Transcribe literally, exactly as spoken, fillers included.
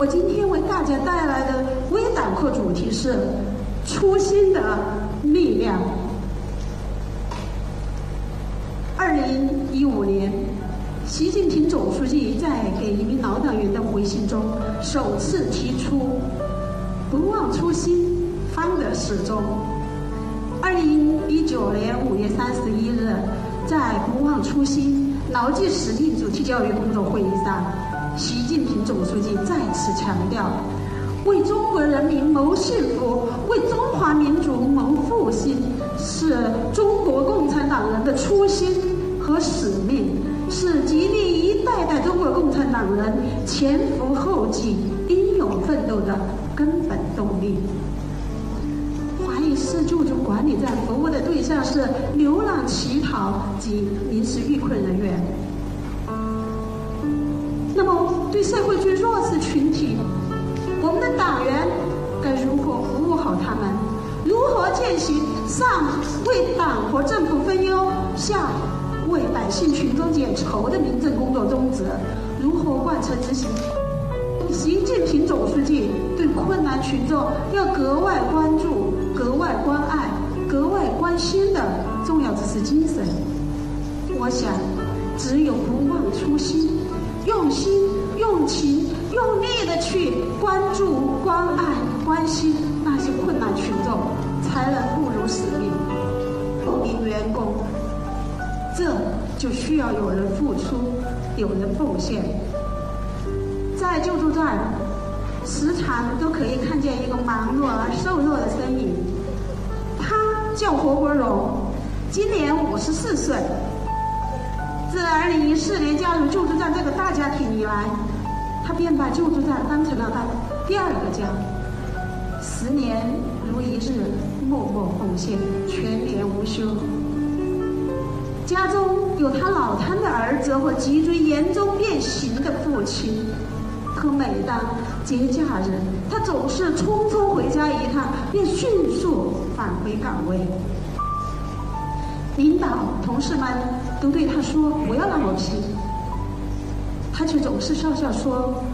我今天为大家带来的微党课主题是初心的力量。二零一五年，习近平总书记在给一名老党员的回信中，首次提出“不忘初心，方得始终”。二零一九年五月三十一日，在“不忘初心，牢记使命”主题教育工作会议上，习近平总书记再次强调，为中国人民谋幸福，为中华民族谋复兴，是中国共产党人的初心和使命，是激励一代代中国共产党人前赴后继、英勇奋斗的根本动力。华谊市救助管理站服务的对象是流浪乞讨及临时遇困人员。那么，对社会最弱势群体，我们的党员该如何服务好他们？如何践行上为党和政府分忧，下为百姓群众解愁的民政工作宗旨？如何贯彻执行习近平总书记对困难群众要格外关注、格外关爱、格外关心的重要指示精神？我想，只有不忘初心，用心、用情、用力的去关注、关爱、关心那些困难群众，才能不辱使命，不名员工。这就需要有人付出，有人奉献。在救助站，时常都可以看见一个忙碌而瘦弱的身影，他叫何国荣，今年五十四岁。自二零一四年加入救助站这个大家庭以来，他便把救助站当成了他第二个家。十年如一日，默默奉献，全年无休。家中有他脑瘫的儿子和脊椎严重变形的父亲，可每当节假日，他总是匆匆回家一趟，便迅速返回岗位。领导、同事们都对他说：“不要那么拼。”他却总是笑笑说：“